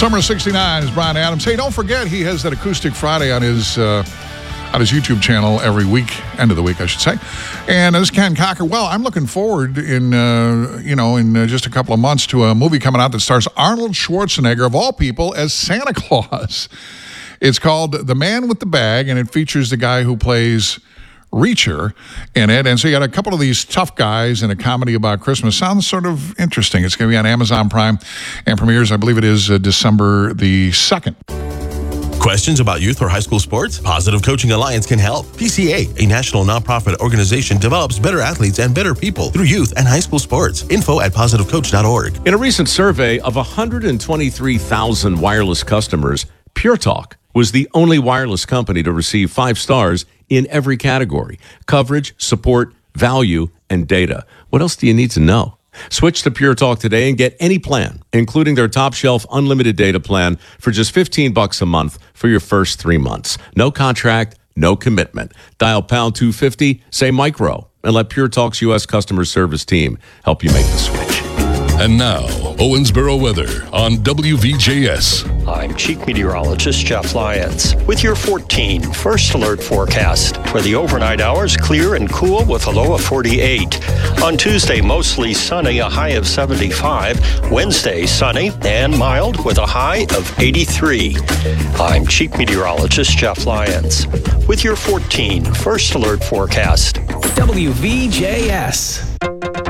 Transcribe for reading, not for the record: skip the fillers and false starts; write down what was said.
Summer of 69 is Bryan Adams. Hey, don't forget, he has that Acoustic Friday on his YouTube channel every week, end of the week, I should say. And this is Ken Cocker. Well, I'm looking forward in just a couple of months to a movie coming out that stars Arnold Schwarzenegger, of all people, as Santa Claus. It's called The Man with the Bag, and it features the guy who plays Reacher in it. And so you got a couple of these tough guys in a comedy about Christmas. Sounds sort of interesting. It's going to be on Amazon Prime and premieres, I believe it is December the 2nd. Questions about youth or high school sports? Positive Coaching Alliance can help. PCA, a national nonprofit organization, develops better athletes and better people through youth and high school sports. Info at positivecoach.org. In a recent survey of 123,000 wireless customers, Pure Talk was the only wireless company to receive 5 stars in every category: coverage, support, value, and data. What else do you need to know? Switch to Pure Talk today and get any plan, including their top shelf unlimited data plan, for just $15 a month for your first 3 months. No contract, no commitment. Dial pound 250, say micro, and let Pure Talk's U.S. customer service team help you make the switch. And now, Owensboro weather on WVJS. I'm Chief Meteorologist Jeff Lyons with your 14 First Alert forecast. For the overnight hours, clear and cool with a low of 48. On Tuesday, mostly sunny, a high of 75. Wednesday, sunny and mild with a high of 83. I'm Chief Meteorologist Jeff Lyons with your 14 First Alert forecast. WVJS.